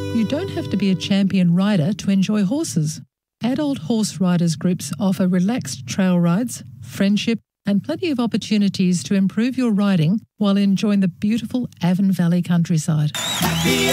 You don't have to be a champion rider to enjoy horses. Adult horse riders groups offer relaxed trail rides, friendship, and plenty of opportunities to improve your riding while enjoying the beautiful Avon Valley countryside.